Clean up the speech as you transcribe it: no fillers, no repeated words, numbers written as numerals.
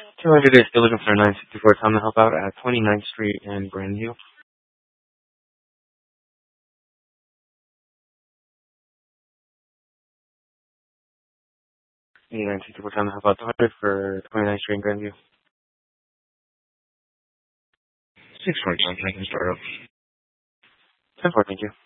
200 is still looking for 964 time to help out at 29th Street and Grandview. 964 time to help out 200 for 29th Street and Grandview. 6:45 seconds start up. 10-4, thank you.